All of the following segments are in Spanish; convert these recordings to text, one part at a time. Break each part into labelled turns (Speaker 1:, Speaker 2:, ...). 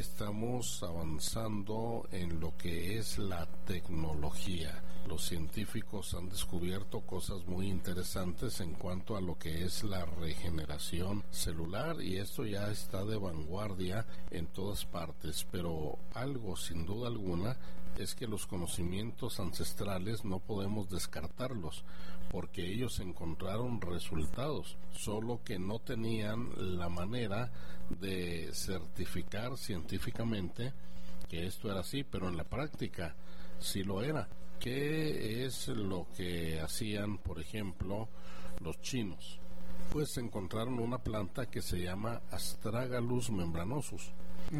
Speaker 1: estamos avanzando en lo que es la tecnología. Los científicos han descubierto cosas muy interesantes en cuanto a lo que es la regeneración celular, y esto ya está de vanguardia en todas partes, pero algo sin duda alguna es que los conocimientos ancestrales no podemos descartarlos, porque ellos encontraron resultados, solo que no tenían la manera de certificar científicamente que esto era así, pero en la práctica sí lo era. ¿Qué es lo que hacían, por ejemplo, los chinos? Pues encontraron una planta que se llama Astragalus membranosus.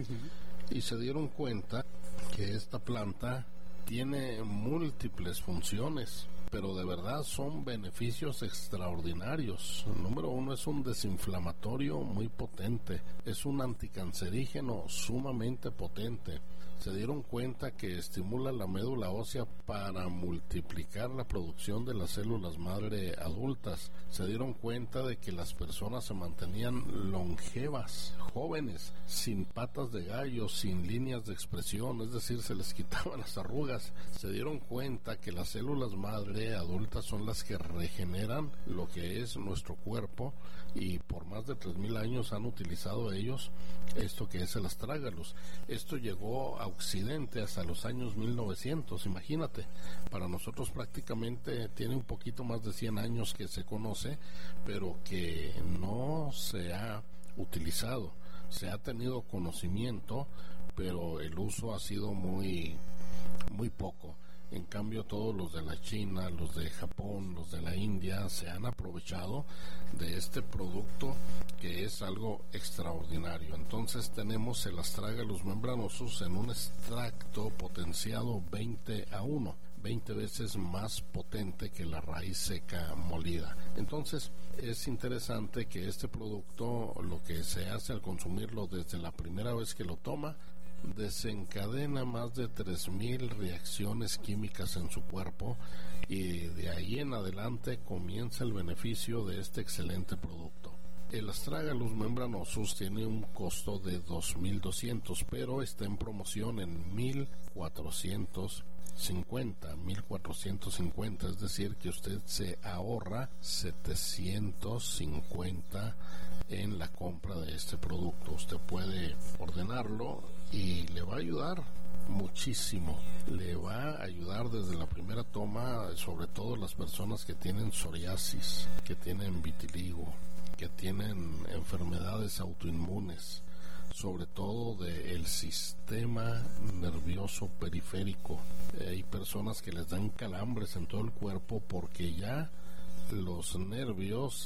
Speaker 1: Y se dieron cuenta que esta planta tiene múltiples funciones, pero de verdad son beneficios extraordinarios. Número uno, es un desinflamatorio muy potente, es un anticancerígeno sumamente potente. Se dieron cuenta que estimula la médula ósea para multiplicar la producción de las células madre adultas. Se dieron cuenta de que las personas se mantenían longevas, jóvenes, sin patas de gallo, sin líneas de expresión, es decir, se les quitaban las arrugas. Se dieron cuenta que las células madre adultas son las que regeneran lo que es nuestro cuerpo, y por más de 3000 años han utilizado ellos esto que es el Astragalus. Esto llegó a Occidente hasta los años 1900, imagínate. Para nosotros prácticamente tiene un poquito más de 100 años que se conoce, pero que no se ha utilizado. Se ha tenido conocimiento, pero el uso ha sido muy poco. En cambio, todos los de la China, los de Japón, los de la India se han aprovechado de este producto, que es algo extraordinario. Entonces tenemos el Astragalus membranosus en un extracto potenciado 20:1, 20 veces más potente que la raíz seca molida. Entonces es interesante que este producto, lo que se hace al consumirlo desde la primera vez que lo toma, desencadena más de 3000 reacciones químicas en su cuerpo, y de ahí en adelante comienza el beneficio de este excelente producto. El Astragalus membranosus tiene un costo de 2200, pero está en promoción en 1450, es decir, que usted se ahorra 750 en la compra de este producto. Usted puede ordenarlo y le va a ayudar muchísimo. Le va a ayudar desde la primera toma, sobre todo las personas que tienen psoriasis, que tienen vitiligo, que tienen enfermedades autoinmunes, sobre todo del sistema nervioso periférico. Hay personas que les dan calambres en todo el cuerpo porque ya los nervios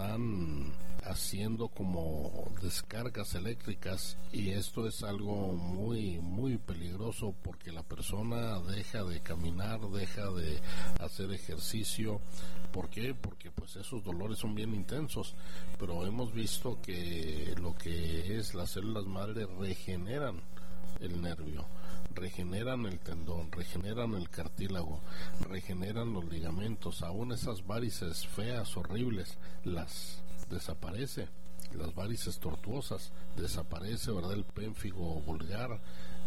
Speaker 1: están haciendo como descargas eléctricas, y esto es algo muy peligroso, porque la persona deja de caminar, deja de hacer ejercicio. ¿Por qué? Porque pues esos dolores son bien intensos, pero hemos visto que lo que es las células madre regeneran el nervio, regeneran el tendón, regeneran el cartílago, regeneran los ligamentos. Aún esas varices feas, horribles, las desaparece. Las varices tortuosas desaparece, ¿verdad? El pénfigo vulgar,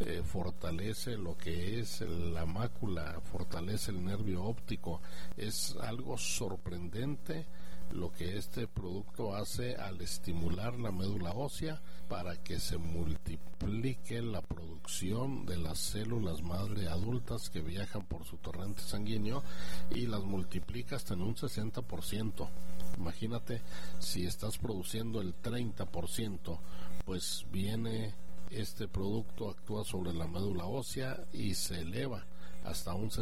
Speaker 1: fortalece lo que es la mácula, fortalece el nervio óptico. Es algo sorprendente lo que este producto hace al estimular la médula ósea para que se multiplique la producción de las células madre adultas que viajan por su torrente sanguíneo, y las multiplica hasta en un 60%. Imagínate, si estás produciendo el 30%, pues viene este producto, actúa sobre la médula ósea y se eleva hasta un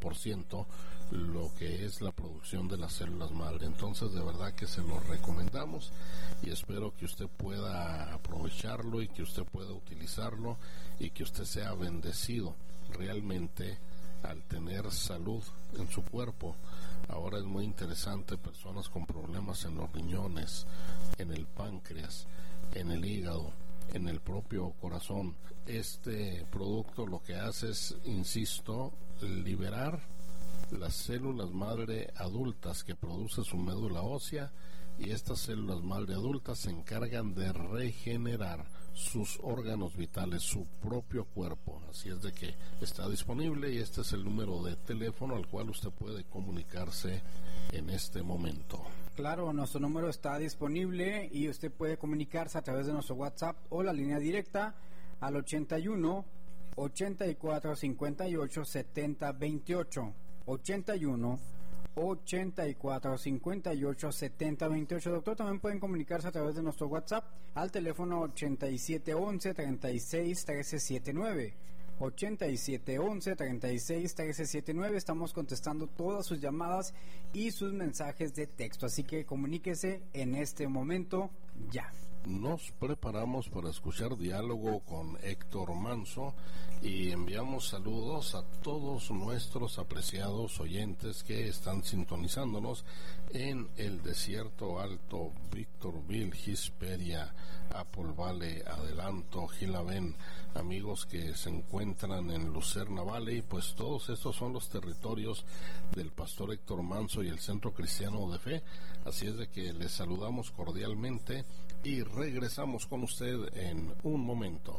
Speaker 1: 60% lo que es la producción de las células madre. Entonces, de verdad que se lo recomendamos, y espero que usted pueda aprovecharlo y que usted pueda utilizarlo y que usted sea bendecido realmente al tener salud en su cuerpo. Ahora es muy interesante personas con problemas en los riñones, en el páncreas, en el hígado, en el propio corazón. Este producto lo que hace es, insisto, liberar las células madre adultas que produce su médula ósea, y estas células madre adultas se encargan de regenerar sus órganos vitales, su propio cuerpo. Así es de que está disponible y este es el número de teléfono al cual usted puede comunicarse en este momento.
Speaker 2: Claro, nuestro número está disponible y usted puede comunicarse a través de nuestro WhatsApp o la línea directa al 81 84 58 70 28. 81 84 58 70 28. Doctor, también pueden comunicarse a través de nuestro WhatsApp al teléfono 87 11 36 13 79. 87 11 36 13 79. Estamos contestando todas sus llamadas y sus mensajes de texto, así que comuníquese en este momento ya.
Speaker 1: Nos preparamos para escuchar diálogo con Héctor Manso y enviamos saludos a todos nuestros apreciados oyentes que están sintonizándonos en el Desierto Alto, Victorville, Hesperia, Apple Valley, Adelanto, Gilabén, amigos que se encuentran en Lucerna Valley, pues todos estos son los territorios del pastor Héctor Manso y el Centro Cristiano de Fe. Así es de que les saludamos cordialmente y regresamos con usted en un momento.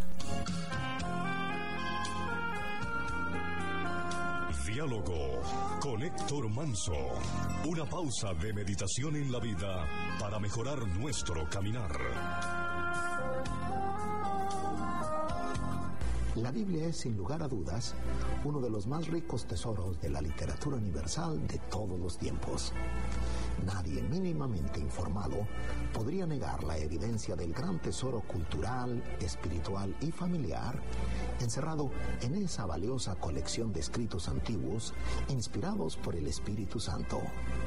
Speaker 3: Diálogo con Héctor Manso. Una pausa de meditación en la vida para mejorar nuestro caminar.
Speaker 4: La Biblia es, sin lugar a dudas, uno de los más ricos tesoros de la literatura universal de todos los tiempos. Nadie mínimamente informado podría negar la evidencia del gran tesoro cultural, espiritual y familiar encerrado en esa valiosa colección de escritos antiguos inspirados por el Espíritu Santo.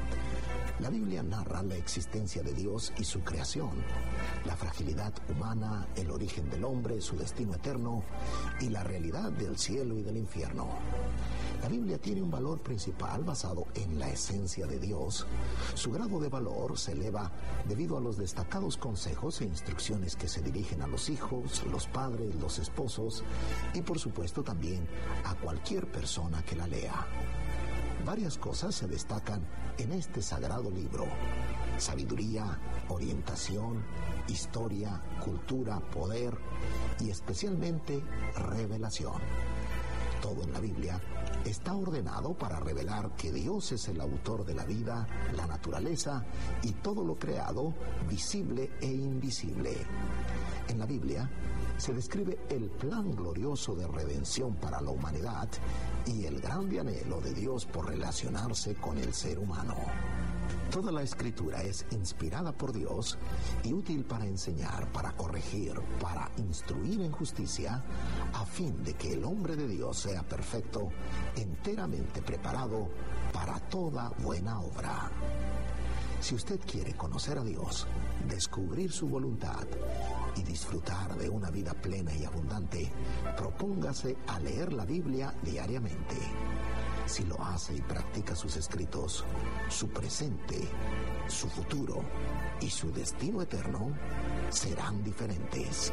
Speaker 4: La Biblia narra la existencia de Dios y su creación, la fragilidad humana, el origen del hombre, su destino eterno y la realidad del cielo y del infierno. La Biblia tiene un valor principal basado en la esencia de Dios. Su grado de valor se eleva debido a los destacados consejos e instrucciones que se dirigen a los hijos, los padres, los esposos y por supuesto también a cualquier persona que la lea. Varias cosas se destacan en este sagrado libro: sabiduría, orientación, historia, cultura, poder y especialmente revelación. Todo en la Biblia está ordenado para revelar que Dios es el autor de la vida, la naturaleza y todo lo creado, visible e invisible. En la Biblia se describe el plan glorioso de redención para la humanidad y el grande anhelo de Dios por relacionarse con el ser humano. Toda la Escritura es inspirada por Dios y útil para enseñar, para corregir, para instruir en justicia, a fin de que el hombre de Dios sea perfecto, enteramente preparado para toda buena obra. Si usted quiere conocer a Dios, descubrir su voluntad y disfrutar de una vida plena y abundante, propóngase a leer la Biblia diariamente. Si lo hace y practica sus escritos, su presente, su futuro y su destino eterno serán diferentes.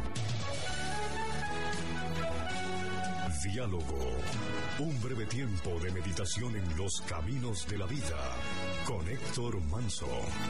Speaker 3: Diálogo, un breve tiempo de meditación en los caminos de la vida con Héctor Manso.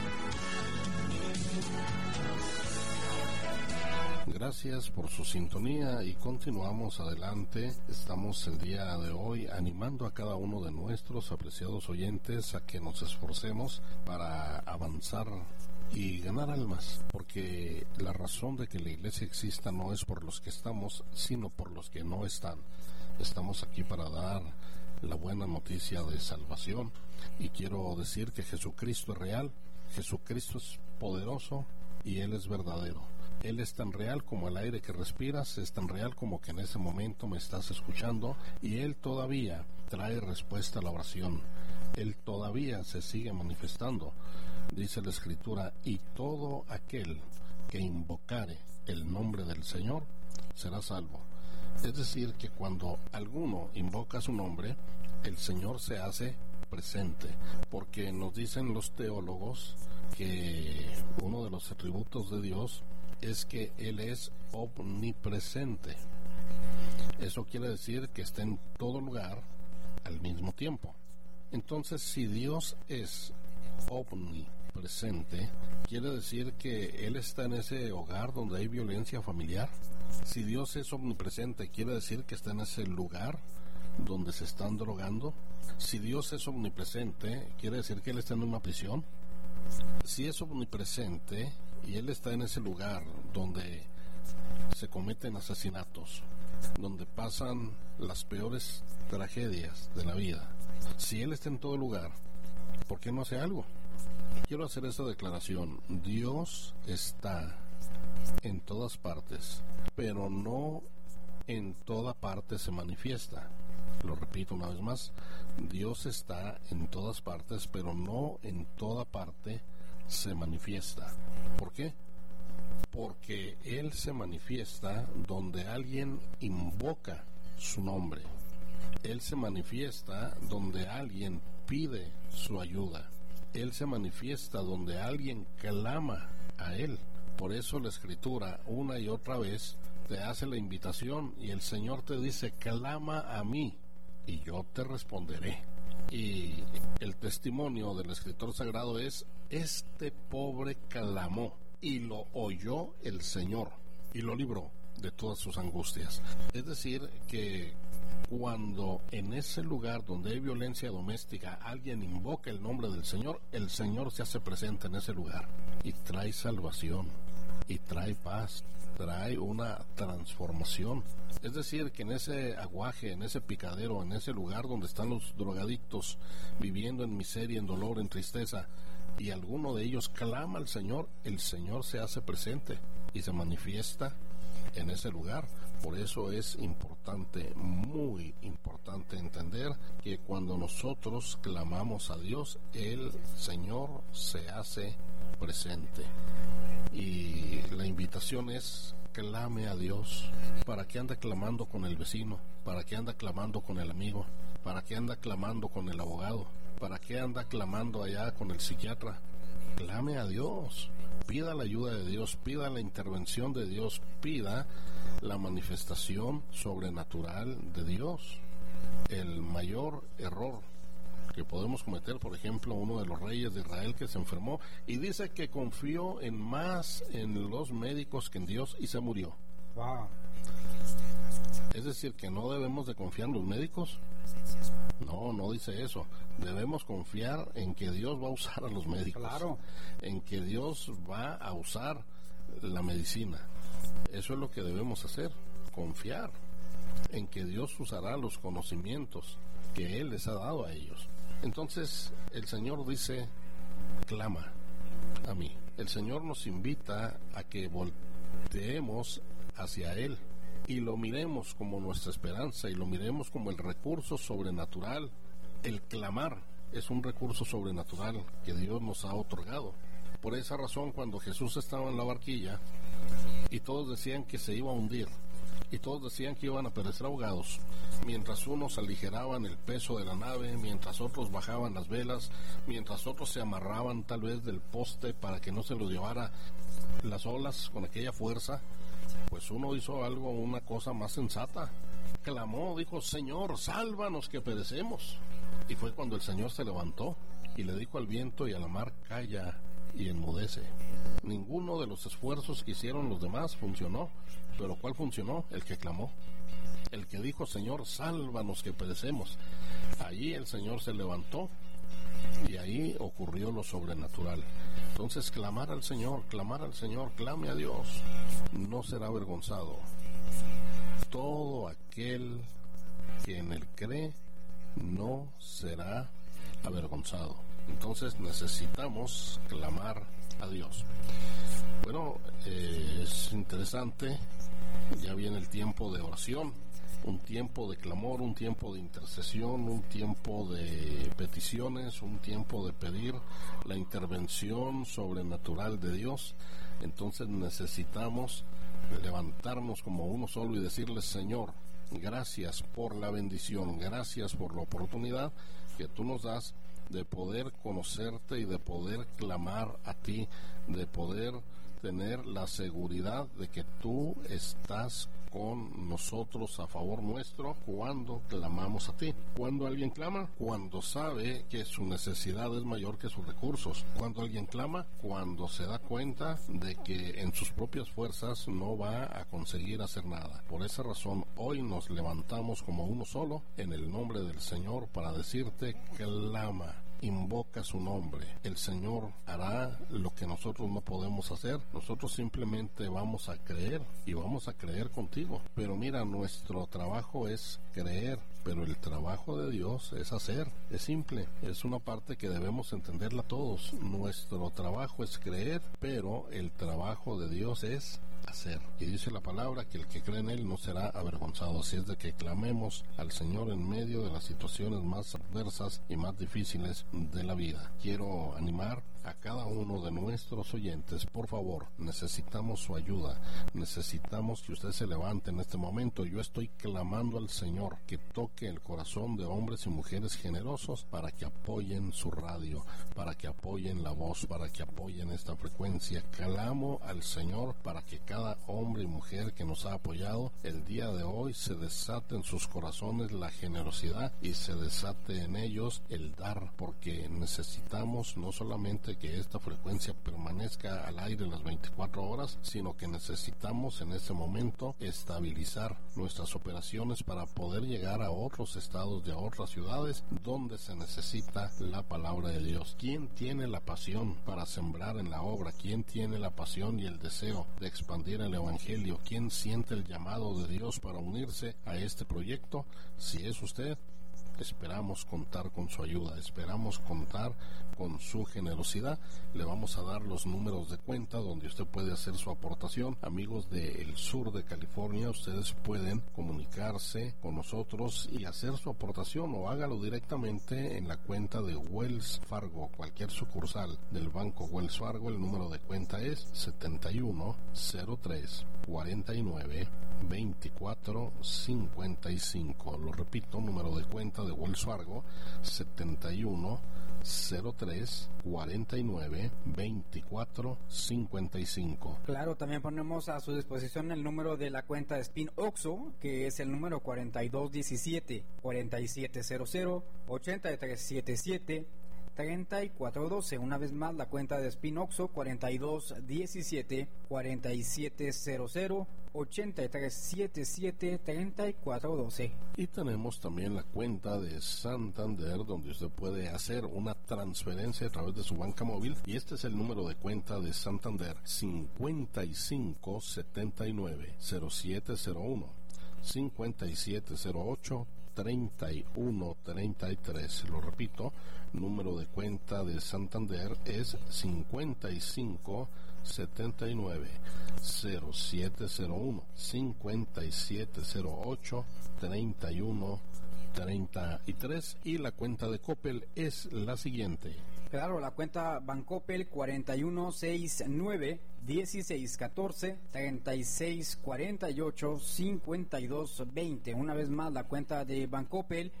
Speaker 1: Gracias por su sintonía y continuamos adelante. Estamos el día de hoy animando a cada uno de nuestros apreciados oyentes a que nos esforcemos para avanzar y ganar almas, porque la razón de que la iglesia exista no es por los que estamos, sino por los que no están. Estamos aquí para dar la buena noticia de salvación y quiero decir que Jesucristo es real, Jesucristo es poderoso y Él es verdadero. Él es tan real como el aire que respiras, es tan real como que en ese momento me estás escuchando, y Él todavía trae respuesta a la oración. Él todavía se sigue manifestando. Dice la Escritura, y todo aquel que invocare el nombre del Señor será salvo. Es decir, que cuando alguno invoca su nombre, el Señor se hace presente, porque nos dicen los teólogos que uno de los atributos de Dios es que Él es omnipresente. Eso quiere decir que está en todo lugar al mismo tiempo. Entonces, si Dios es presente, quiere decir que Él está en ese hogar donde hay violencia familiar. Si Dios es omnipresente, quiere decir que está en ese lugar donde se están drogando. Si Dios es omnipresente, quiere decir que Él está en una prisión. Si es omnipresente y Él está en ese lugar donde se cometen asesinatos, donde pasan las peores tragedias de la vida, si Él está en todo lugar, ¿por qué no hace algo? Quiero hacer esta declaración: Dios está en todas partes, pero no en toda parte se manifiesta. Lo repito una vez más: Dios está en todas partes, pero no en toda parte se manifiesta. ¿Por qué? Porque Él se manifiesta donde alguien invoca su nombre. Él se manifiesta donde alguien pide su ayuda. Él se manifiesta donde alguien clama a Él. Por eso la Escritura una y otra vez te hace la invitación y el Señor te dice: clama a mí y yo te responderé. Y el testimonio del escritor sagrado es: este pobre clamó y lo oyó el Señor y lo libró de todas sus angustias. Es decir, que cuando en ese lugar donde hay violencia doméstica alguien invoca el nombre del Señor, el Señor se hace presente en ese lugar y trae salvación y trae paz, trae una transformación. Es decir, que en ese aguaje, en ese picadero, en ese lugar donde están los drogadictos viviendo en miseria, en dolor, en tristeza, y alguno de ellos clama al Señor, el Señor se hace presente y se manifiesta en ese lugar. Por eso es importante, muy importante entender que cuando nosotros clamamos a Dios, el Señor se hace presente. Y la invitación es: clame a Dios. ¿Para qué anda clamando con el vecino? ¿Para qué anda clamando con el amigo? ¿Para qué anda clamando con el abogado? ¿Para qué anda clamando allá con el psiquiatra? Clame a Dios. Pida la ayuda de Dios, pida la intervención de Dios, pida la manifestación sobrenatural de Dios. El mayor error que podemos cometer, por ejemplo, uno de los reyes de Israel que se enfermó y dice que confió más en los médicos que en Dios y se murió.
Speaker 2: Wow.
Speaker 1: Es decir, que no debemos de confiar en los médicos. No dice eso. Debemos confiar en que Dios va a usar a los médicos.
Speaker 2: Claro.
Speaker 1: En que Dios va a usar la medicina. Eso es lo que debemos hacer, confiar en que Dios usará los conocimientos que Él les ha dado a ellos. Entonces el Señor dice: clama a mí. El Señor nos invita a que volteemos hacia Él y lo miremos como nuestra esperanza y lo miremos como el recurso sobrenatural. El clamar es un recurso sobrenatural que Dios nos ha otorgado. Por esa razón, cuando Jesús estaba en la barquilla y todos decían que se iba a hundir y todos decían que iban a perecer ahogados, mientras unos aligeraban el peso de la nave, mientras otros bajaban las velas, mientras otros se amarraban tal vez del poste para que no se los llevara las olas con aquella fuerza, pues uno hizo algo, una cosa más sensata. Clamó, dijo: Señor, sálvanos que perecemos. Y fue cuando el Señor se levantó y le dijo al viento y a la mar: calla y enmudece. Ninguno de los esfuerzos que hicieron los demás funcionó, pero ¿cuál funcionó? El que clamó, el que dijo: Señor, sálvanos que perecemos. Allí el Señor se levantó y ahí ocurrió lo sobrenatural. Entonces, clamar al Señor, clame a Dios, no será avergonzado. Todo aquel que en Él cree no será avergonzado. Entonces necesitamos clamar a Dios. Bueno, es interesante, ya viene el tiempo de oración, un tiempo de clamor, un tiempo de intercesión, un tiempo de peticiones, un tiempo de pedir la intervención sobrenatural de Dios. Entonces necesitamos levantarnos como uno solo y decirle: Señor, gracias por la bendición, gracias por la oportunidad que tú nos das de poder conocerte y de poder clamar a ti, de poder tener la seguridad de que tú estás con nosotros a favor nuestro cuando clamamos a ti. ¿Cuándo alguien clama? Cuando sabe que su necesidad es mayor que sus recursos. ¿Cuándo alguien clama? Cuando se da cuenta de que en sus propias fuerzas no va a conseguir hacer nada. Por esa razón, hoy nos levantamos como uno solo en el nombre del Señor para decirte: clama. Invoca su nombre. El Señor hará lo que nosotros no podemos hacer. Nosotros simplemente vamos a creer y vamos a creer contigo. Pero mira, nuestro trabajo es creer, pero el trabajo de Dios es hacer. Es simple, es una parte que debemos entenderla todos. Nuestro trabajo es creer, pero el trabajo de Dios es hacer. Y dice la palabra que el que cree en Él no será avergonzado. Así es de que clamemos al Señor en medio de las situaciones más adversas y más difíciles de la vida. Quiero animar a cada uno de nuestros oyentes, por favor, necesitamos su ayuda, necesitamos que usted se levante en este momento. Yo estoy clamando al Señor que toque el corazón de hombres y mujeres generosos para que apoyen su radio, para que apoyen la voz, para que apoyen esta frecuencia. Clamo al Señor para que cada hombre y mujer que nos ha apoyado el día de hoy se desate en sus corazones la generosidad y se desate en ellos el dar, porque necesitamos no solamente que esta frecuencia permanezca al aire las 24 horas, sino que necesitamos en este momento estabilizar nuestras operaciones para poder llegar a otros estados, de otras ciudades donde se necesita la palabra de Dios. ¿Quién tiene la pasión para sembrar en la obra? ¿Quién tiene la pasión y el deseo de expandir el evangelio? ¿Quién siente el llamado de Dios para unirse a este proyecto? Si es usted, esperamos contar con su ayuda, esperamos contar con su generosidad. Le vamos a dar los números de cuenta donde usted puede hacer su aportación. Amigos del sur de California, ustedes pueden comunicarse con nosotros y hacer su aportación, o hágalo directamente en la cuenta de Wells Fargo, cualquier sucursal del banco Wells Fargo. El número de cuenta es 7103-49-2455. Lo repito, número de cuenta de Wells Fargo, 7103-49-2455.
Speaker 2: Claro, también ponemos a su disposición el número de la cuenta de Spin Oxxo, que es el número 4217-4700-8377-3412. Una vez más, la cuenta de Spin Oxxo, 4217-4700-8377-3412.
Speaker 1: Y tenemos también la cuenta de Santander, donde usted puede hacer una transferencia a través de su banca móvil, y este es el número de cuenta de Santander: 5579-0701 5708-3133. Lo repito, número de cuenta de Santander es 5579-0701 5708-3133. Y la cuenta de Coppel es la siguiente.
Speaker 2: Claro, la cuenta Bancoppel 4169-1614-3648-5220. Una vez más, la cuenta de Bancoppel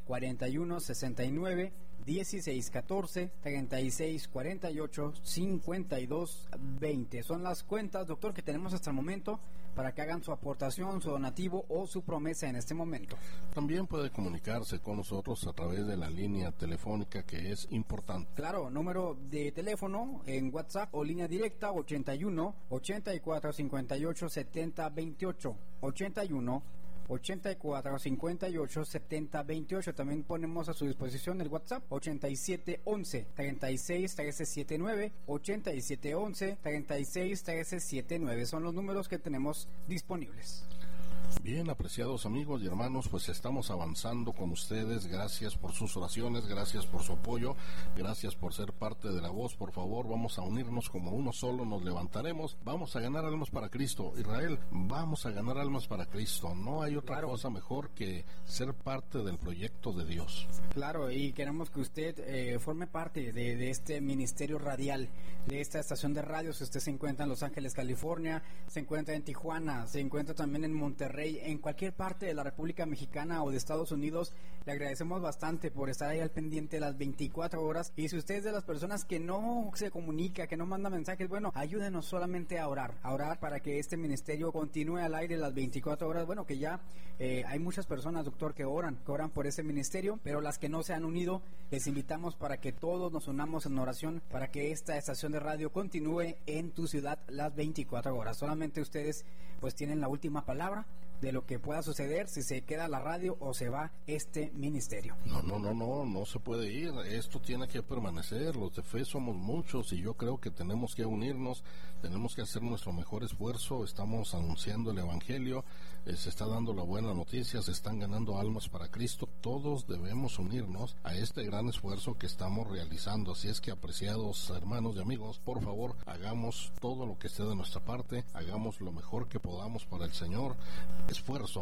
Speaker 2: 4169-1614-3648-5220. Son las cuentas, doctor, que tenemos hasta el momento para que hagan su aportación, su donativo o su promesa en este momento.
Speaker 1: También puede comunicarse con nosotros a través de la línea telefónica, que es importante.
Speaker 2: Claro, número de teléfono en WhatsApp o línea directa 81 84 58 70 28 81 84 58 70 28. También ponemos a su disposición el WhatsApp 87 11 36 13 79 87 11 36 13 79. Son los números que tenemos disponibles.
Speaker 1: Bien, apreciados amigos y hermanos, pues estamos avanzando con ustedes. Gracias por sus oraciones, gracias por su apoyo, gracias por ser parte de la voz. Por favor, vamos a unirnos como uno solo, nos levantaremos, vamos a ganar almas para Cristo. Israel, vamos a ganar almas para Cristo. No hay otra cosa mejor que ser parte del proyecto de Dios.
Speaker 2: Claro, y queremos que usted forme parte de este ministerio radial, de esta estación de radio. Si usted se encuentra en Los Ángeles, California, se encuentra en Tijuana, se encuentra también en Monterrey, Monterrey, en cualquier parte de la República Mexicana o de Estados Unidos, le agradecemos bastante por estar ahí al pendiente las 24 horas. Y si usted es de las personas que no se comunica, que no manda mensajes, bueno, ayúdenos solamente a orar para que este ministerio continúe al aire las 24 horas. Bueno, que ya hay muchas personas, doctor, que oran por ese ministerio, pero las que no se han unido, les invitamos para que todos nos unamos en oración para que esta estación de radio continúe en tu ciudad las 24 horas. Solamente ustedes pues tienen la última palabra de lo que pueda suceder, si se queda la radio o se va este ministerio.
Speaker 1: No se puede ir, esto tiene que permanecer. Los de fe somos muchos y yo creo que tenemos que unirnos, tenemos que hacer nuestro mejor esfuerzo. Estamos anunciando el evangelio, se está dando la buena noticia, se están ganando almas para Cristo. Todos debemos unirnos a este gran esfuerzo que estamos realizando. Así es que, apreciados hermanos y amigos, por favor, hagamos todo lo que esté de nuestra parte, hagamos lo mejor que podamos para el Señor. Esfuerzo,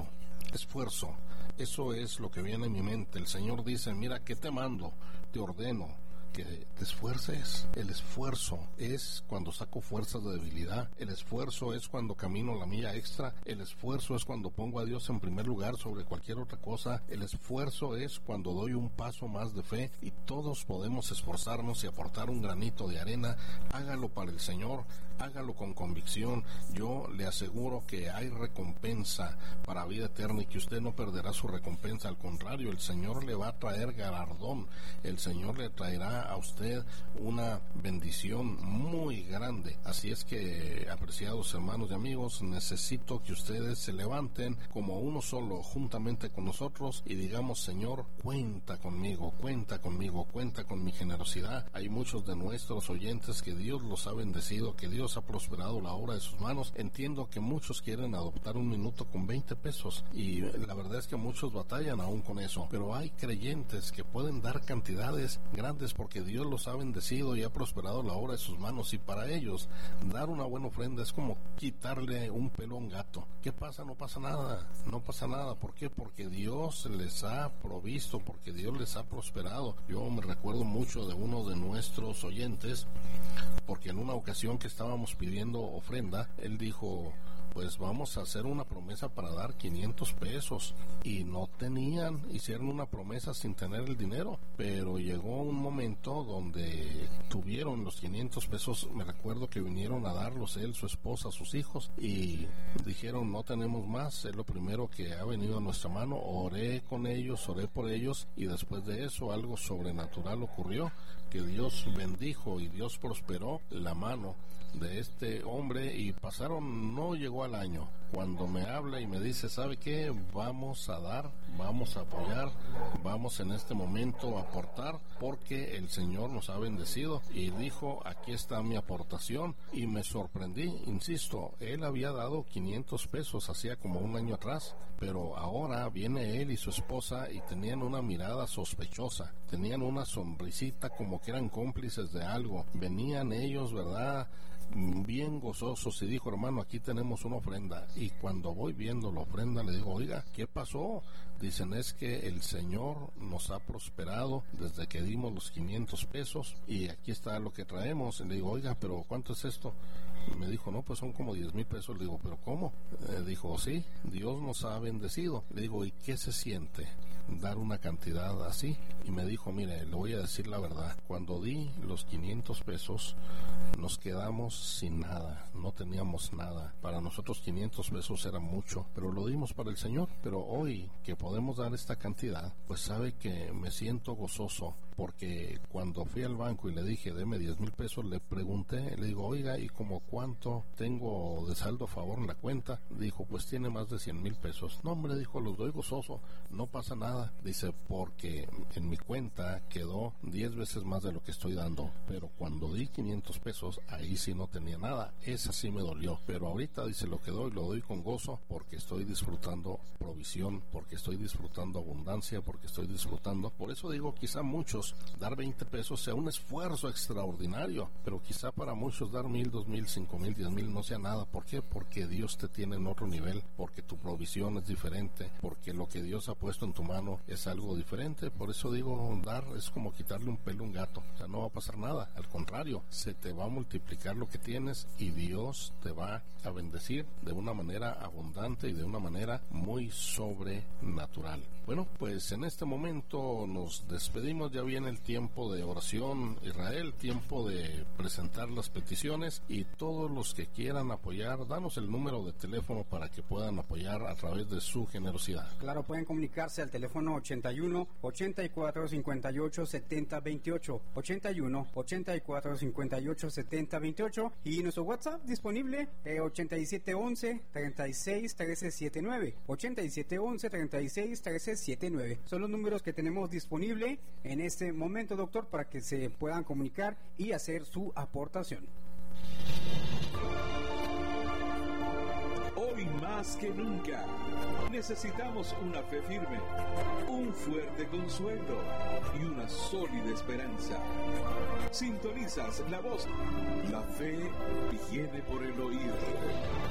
Speaker 1: eso es lo que viene en mi mente. El Señor dice: mira, que te mando, te ordeno que te esfuerces. El esfuerzo es cuando saco fuerzas de debilidad, el esfuerzo es cuando camino la milla extra, el esfuerzo es cuando pongo a Dios en primer lugar sobre cualquier otra cosa, el esfuerzo es cuando doy un paso más de fe. Y todos podemos esforzarnos y aportar un granito de arena. Hágalo para el Señor, hágalo con convicción. Yo le aseguro que hay recompensa para vida eterna y que usted no perderá su recompensa. Al contrario, el Señor le va a traer galardón, el Señor le traerá a usted una bendición muy grande. Así es que, apreciados hermanos y amigos, necesito que ustedes se levanten como uno solo juntamente con nosotros y digamos: Señor, cuenta conmigo, cuenta con mi generosidad. Hay muchos de nuestros oyentes que Dios los ha bendecido, que Dios ha prosperado la obra de sus manos. Entiendo que muchos quieren adoptar un minuto con 20 pesos y la verdad es que muchos batallan aún con eso, pero hay creyentes que pueden dar cantidades grandes porque Dios los ha bendecido y ha prosperado la obra de sus manos. Y para ellos dar una buena ofrenda es como quitarle un pelo a un gato. ¿Qué pasa? No pasa nada. ¿Por qué? Porque Dios les ha provisto, porque Dios les ha prosperado. Yo me recuerdo mucho de uno de nuestros oyentes, porque en una ocasión que estábamos pidiendo ofrenda, él dijo: pues vamos a hacer una promesa para dar 500 pesos. Y no tenían, hicieron una promesa sin tener el dinero, pero llegó un momento donde tuvieron los 500 pesos. Me recuerdo que vinieron a darlos él, su esposa, sus hijos, y dijeron: no tenemos más. Es lo primero que ha venido a nuestra mano. Oré con ellos, oré por ellos, y después de eso algo sobrenatural ocurrió, que Dios bendijo y Dios prosperó la mano de este hombre. Y no llegó al año cuando me habla y me dice: ¿sabe qué? Vamos a dar, vamos a apoyar, vamos en este momento a aportar, porque el Señor nos ha bendecido. Y dijo: aquí está mi aportación. Y me sorprendí, insisto, él había dado 500 pesos hacía como un año atrás, pero ahora viene él y su esposa y tenían una mirada sospechosa, tenían una sonrisita como que eran cómplices de algo. Venían ellos, ¿verdad?, bien gozosos, y dijo: hermano, aquí tenemos una ofrenda. Y cuando voy viendo la ofrenda le digo: oiga, ¿qué pasó? Dicen: es que el Señor nos ha prosperado desde que dimos los 500 pesos y aquí está lo que traemos. Y le digo: oiga, pero ¿cuánto es esto? Me dijo: no, pues son como 10,000 pesos. Le digo: ¿pero cómo? Dijo: sí, Dios nos ha bendecido. Le digo: ¿y qué se siente dar una cantidad así? Y me dijo: mire, le voy a decir la verdad, cuando di los 500 pesos nos quedamos sin nada, no teníamos nada. Para nosotros 500 pesos era mucho, pero lo dimos para el Señor. Pero hoy que podemos dar esta cantidad, pues sabe que me siento gozoso, porque cuando fui al banco y le dije: deme 10,000 pesos, le pregunté, le digo: oiga, ¿y como cuánto tengo de saldo a favor en la cuenta? Dijo: pues tiene más de 100,000 pesos. No, hombre, dijo, los doy gozoso, no pasa nada. Dice: porque en mi cuenta quedó 10 veces más de lo que estoy dando, pero cuando di 500 pesos, ahí sí no tenía nada. Esa sí me dolió, pero ahorita, dice, lo que doy, lo doy con gozo, porque estoy disfrutando provisión, porque estoy disfrutando abundancia, porque estoy disfrutando. Por eso digo, quizá muchos muchos dar 20 pesos sea un esfuerzo extraordinario, pero quizá para muchos dar 1,000, 2,000, 5,000, 10,000 no sea nada. ¿Por qué? Porque Dios te tiene en otro nivel, porque tu provisión es diferente, porque lo que Dios ha puesto en tu mano es algo diferente. Por eso digo, dar es como quitarle un pelo a un gato. O sea, no va a pasar nada, al contrario, se te va a multiplicar lo que tienes y Dios te va a bendecir de una manera abundante y de una manera muy sobrenatural. Bueno, pues en este momento nos despedimos. Ya viene el tiempo de oración, Israel, tiempo de presentar las peticiones, y todos los que quieran apoyar, danos el número de teléfono para que puedan apoyar a través de su generosidad.
Speaker 2: Claro, pueden comunicarse al teléfono 81 84 58 70 28, 81 84 58 70 28, y nuestro WhatsApp disponible 87 11 36 13 79, 87 11 36 13 79. Son los números que tenemos disponible en este momento, doctor, para que se puedan comunicar y hacer su aportación.
Speaker 5: Hoy más que nunca necesitamos una fe firme, un fuerte consuelo y una sólida esperanza. Sintonizas la voz. La fe viene por el oír.